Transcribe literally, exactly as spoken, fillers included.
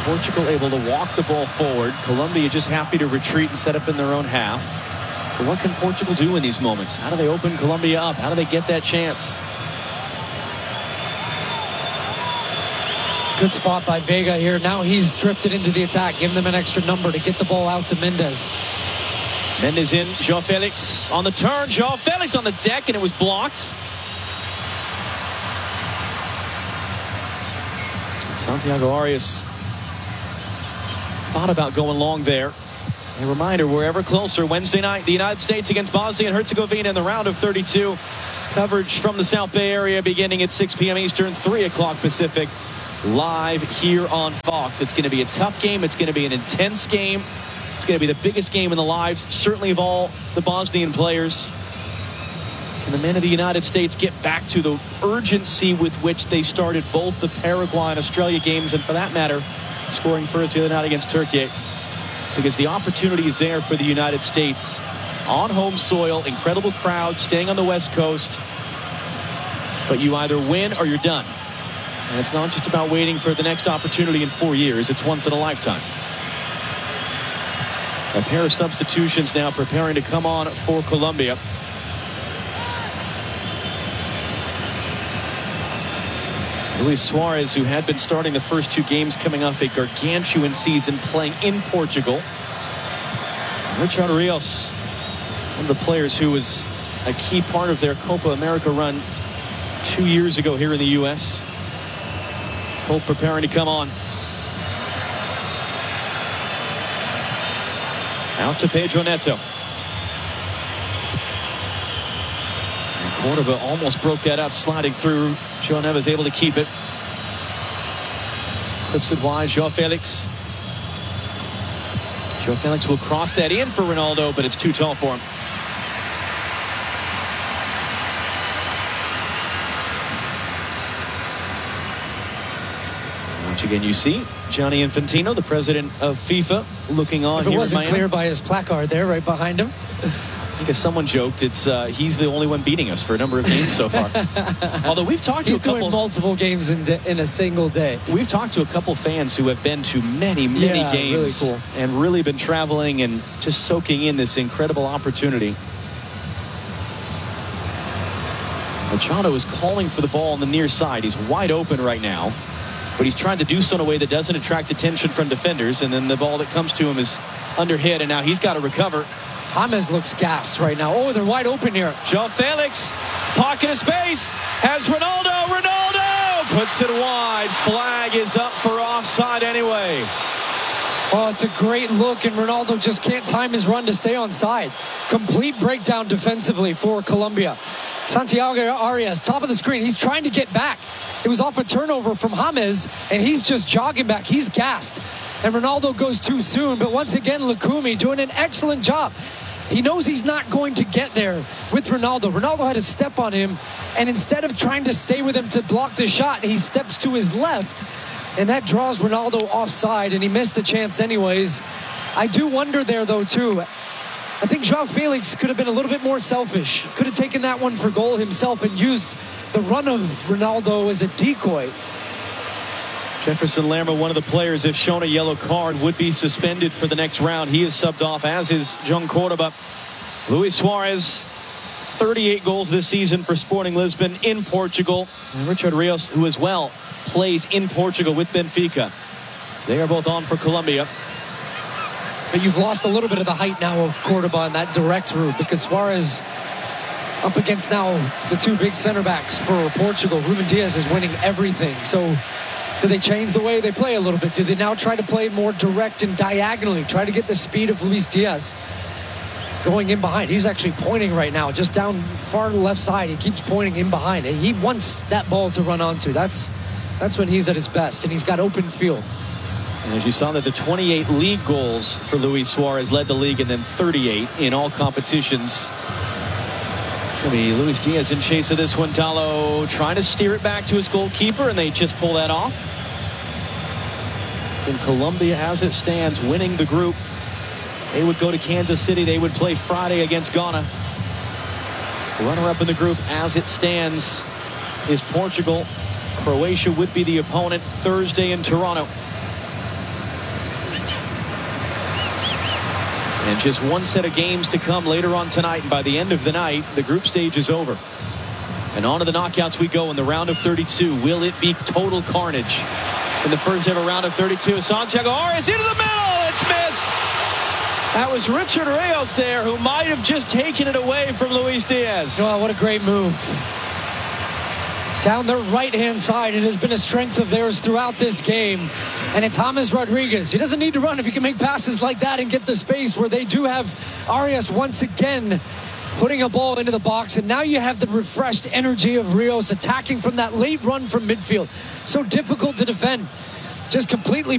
Portugal able to walk the ball forward. Colombia just happy to retreat and set up in their own half. But what can Portugal do in these moments? How do they open Colombia up? How do they get that chance? Good spot by Vega here. Now he's drifted into the attack, giving them an extra number to get the ball out to Mendes. Mendes in. João Felix on the turn. João Felix on the deck, and it was blocked. Santiago Arias thought about going long there. A reminder, we're ever closer. Wednesday night, the United States against Bosnia and Herzegovina in the round of thirty-two. Coverage from the South Bay area beginning at six p m Eastern, three o'clock Pacific. Live here on Fox. It's going to be a tough game. It's going to be an intense game. It's going to be the biggest game in the lives, certainly of all the Bosnian players. Can the men of the United States get back to the urgency with which they started both the Paraguay and Australia games, and for that matter, scoring first the other night against Turkey? Because the opportunity is there for the United States on home soil, incredible crowd, staying on the West Coast. But you either win or you're done. And it's not just about waiting for the next opportunity in four years. It's once in a lifetime. A pair of substitutions now preparing to come on for Colombia. Luis Suarez, who had been starting the first two games coming off a gargantuan season playing in Portugal. Richard Rios, one of the players who was a key part of their Copa America run two years ago here in the U S Both preparing to come on. Out to Pedro Neto. And Cordoba almost broke that up, sliding through. João Neves able to keep it. Clips it wide. João Felix. João Felix will cross that in for Ronaldo, but it's too tall for him. Once again, you see Gianni Infantino, the president of FIFA, looking on if it here wasn't in Miami. clear by his placard there right behind him. I think as someone joked, it's uh, he's the only one beating us for a number of games so far. Although we've talked he's to a couple doing multiple games in, in a single day. We've talked to a couple fans who have been to many, many yeah, games really cool. and really been traveling and just soaking in this incredible opportunity. Machado is calling for the ball on the near side. He's wide open right now, but he's trying to do so in a way that doesn't attract attention from defenders, and then the ball that comes to him is under hit, and now he's got to recover. James looks gassed right now. Oh, they're wide open here. João Felix, pocket of space, has Ronaldo. Ronaldo puts it wide. Flag is up for offside anyway. Oh, it's a great look, and Ronaldo just can't time his run to stay on side. Complete breakdown defensively for Colombia. Santiago Arias, top of the screen. He's trying to get back. It was off a turnover from James, and he's just jogging back. He's gassed. And Ronaldo goes too soon, but once again, Lukumi doing an excellent job. He knows he's not going to get there with Ronaldo. Ronaldo had a step on him, and instead of trying to stay with him to block the shot, he steps to his left, and that draws Ronaldo offside, and he missed the chance anyways. I do wonder there, though, too. I think João Felix could have been a little bit more selfish. Could have taken that one for goal himself and used the run of Ronaldo as a decoy. Jefferson Lerma, one of the players, if shown a yellow card, would be suspended for the next round. He is subbed off, as is João Cordoba. Luis Suarez, thirty-eight goals this season for Sporting Lisbon in Portugal. And Richard Rios, who as well plays in Portugal with Benfica. They are both on for Colombia. But you've lost a little bit of the height now of Cordoba on that direct route, because Suarez up against now the two big center backs for Portugal. Ruben Diaz is winning everything. So do they change the way they play a little bit? Do they now try to play more direct and diagonally? Try to get the speed of Luis Diaz going in behind. He's actually pointing right now, just down far left side. He keeps pointing in behind. He wants that ball to run onto. That's, that's when he's at his best, and he's got open field. And as you saw, that the twenty-eight league goals for Luis Suarez led the league, and then thirty-eight in all competitions. It's going to be Luis Diaz in chase of this one. Talo trying to steer it back to his goalkeeper, and they just pull that off. In Colombia, as it stands, winning the group. They would go to Kansas City. They would play Friday against Ghana. Runner-up in the group, as it stands, is Portugal. Croatia would be the opponent Thursday in Toronto. And just one set of games to come later on tonight. And by the end of the night, the group stage is over. And on to the knockouts we go in the round of thirty-two. Will it be total carnage in the first ever round of thirty-two? Santiago Arias into the middle. It's missed. That was Richard Rios there, who might have just taken it away from Luis Diaz. Oh, what a great move. Down the right-hand side. It has been a strength of theirs throughout this game. And it's James Rodriguez. He doesn't need to run if he can make passes like that and get the space where they do have Arias once again putting a ball into the box. And now you have the refreshed energy of Rios attacking from that late run from midfield. So difficult to defend. Just completely